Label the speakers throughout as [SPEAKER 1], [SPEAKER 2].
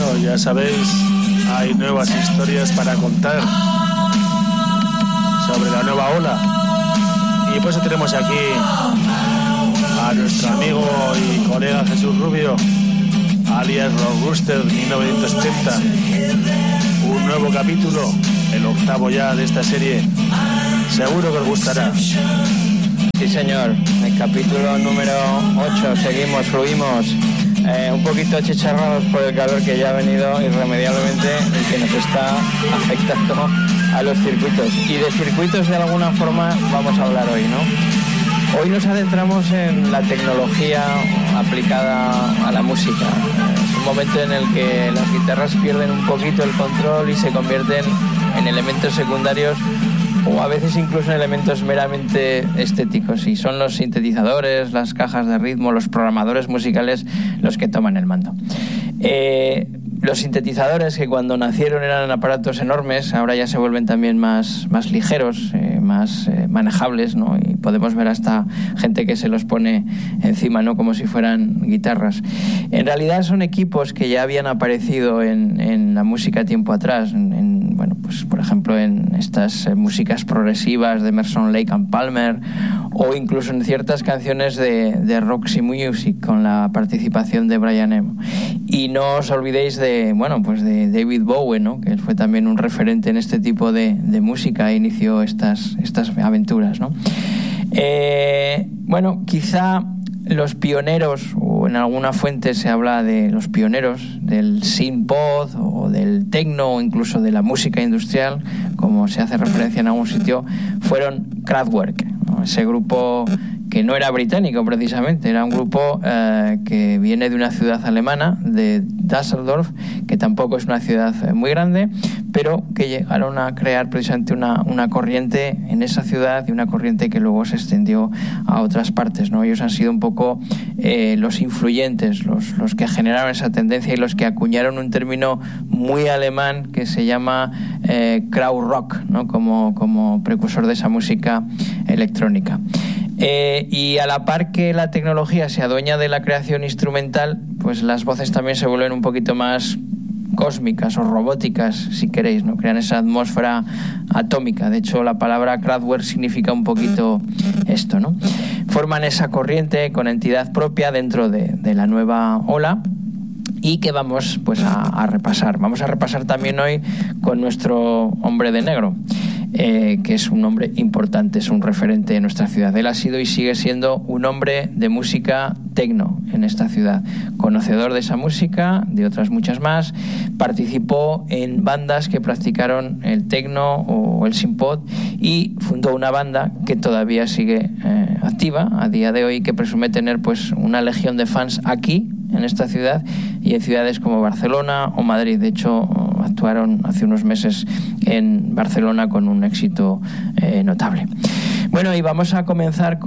[SPEAKER 1] ya sabéis, hay nuevas historias para contar sobre la nueva ola. Y por eso tenemos aquí a nuestro amigo y colega Jesús Rubio, alias Rockbuster 1970. Un nuevo capítulo, el octavo ya de esta serie. Seguro que os gustará.
[SPEAKER 2] Sí, señor. El capítulo número 8. Seguimos, fluimos. Un poquito achicharrados por el calor que ya ha venido irremediablemente y que nos está afectando a los circuitos. Y de circuitos de alguna forma vamos a hablar hoy, ¿no? Hoy nos adentramos en la tecnología aplicada a la música. Es un momento en el que las guitarras pierden un poquito el control y se convierten en elementos secundarios o a veces incluso en elementos meramente estéticos, y son los sintetizadores, las cajas de ritmo, los programadores musicales los que toman el mando. Los sintetizadores, que cuando nacieron eran aparatos enormes, ahora ya se vuelven también más ligeros, más manejables, ¿no? Y podemos ver hasta gente que se los pone encima, ¿no? Como si fueran guitarras. En realidad son equipos que ya habían aparecido en la música tiempo atrás, bueno, pues por ejemplo en estas músicas progresivas de Emerson, Lake and Palmer, o incluso en ciertas canciones de Roxy Music con la participación de Brian Eno. Y no os olvidéis de David Bowie, ¿no? Que él fue también un referente en este tipo de música e inició estas aventuras, ¿no? Quizá los pioneros, o en alguna fuente se habla de los pioneros del synth-pop o del techno o incluso de la música industrial, como se hace referencia en algún sitio, fueron Kraftwerk, ¿no? Ese grupo que no era británico precisamente, era un grupo que viene de una ciudad alemana, de Düsseldorf, que tampoco es una ciudad muy grande, pero que llegaron a crear precisamente una corriente en esa ciudad, y una corriente que luego se extendió a otras partes, ¿no? Ellos han sido un poco los influyentes, los que generaron esa tendencia y los que acuñaron un término muy alemán que se llama Krautrock, ¿no? Como precursor de esa música electrónica. Y a la par que la tecnología se adueña de la creación instrumental, pues las voces también se vuelven un poquito más cósmicas o robóticas, si queréis, ¿no? Crean esa atmósfera atómica. De hecho, la palabra Kraftwerk significa un poquito esto, ¿no? Forman esa corriente con entidad propia dentro de la nueva ola, y que vamos pues a repasar. Vamos a repasar también hoy con nuestro hombre de negro, que es un hombre importante, es un referente de nuestra ciudad. Él ha sido y sigue siendo un hombre de música techno en esta ciudad, conocedor de esa música, de otras muchas más. Participó en bandas que practicaron el techno o el synth-pop y fundó una banda que todavía sigue activa a día de hoy, que presume tener pues una legión de fans aquí en esta ciudad y en ciudades como Barcelona o Madrid. De hecho, actuaron hace unos meses en Barcelona con un éxito notable. Bueno, y vamos a comenzar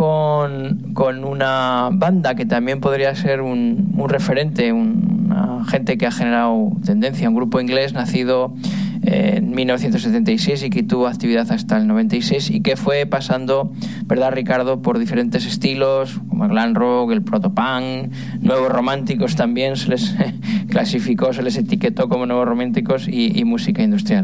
[SPEAKER 2] con una banda que también podría ser un referente, una gente que ha generado tendencia, un grupo inglés nacido en 1976 y que tuvo actividad hasta el 96 y que fue pasando, ¿verdad, Ricardo?, por diferentes estilos como el glam rock, el protopunk, nuevos románticos también se les clasificó, se les etiquetó como nuevos románticos y música industrial.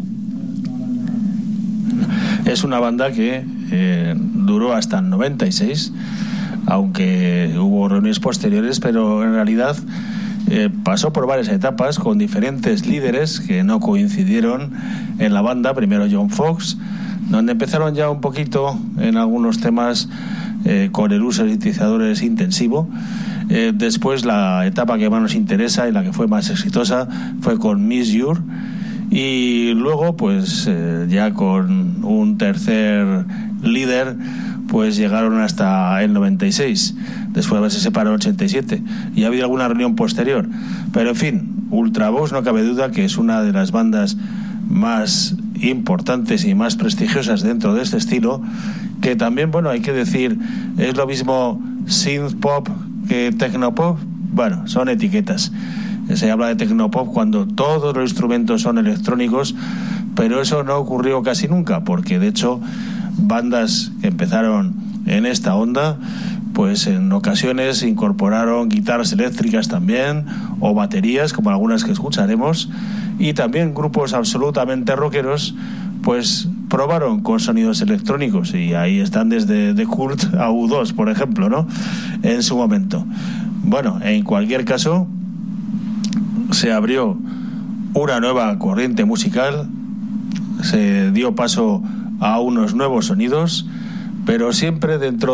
[SPEAKER 1] Es una banda que duró hasta el 96, aunque hubo reuniones posteriores, pero en realidad pasó por varias etapas con diferentes líderes que no coincidieron en la banda. Primero John Fox, donde empezaron ya un poquito en algunos temas con el uso de sintetizadores intensivo. Después la etapa que más nos interesa y la que fue más exitosa fue con Miss You, y luego pues ya con un tercer líder pues llegaron hasta el 96, después de haberse separado en el 87, y ha habido alguna reunión posterior. Pero en fin, Ultravox no cabe duda que es una de las bandas más importantes y más prestigiosas dentro de este estilo, que también, bueno, hay que decir, es lo mismo synth pop que technopop. Bueno, son etiquetas. Se habla de technopop cuando todos los instrumentos son electrónicos, pero eso no ocurrió casi nunca, porque de hecho bandas que empezaron en esta onda pues en ocasiones incorporaron guitarras eléctricas también, o baterías, como algunas que escucharemos, y también grupos absolutamente rockeros pues probaron con sonidos electrónicos, y ahí están desde The Cult a U2, por ejemplo, ¿no?, en su momento. Bueno, en cualquier caso, se abrió una nueva corriente musical, se dio paso a unos nuevos sonidos, pero siempre dentro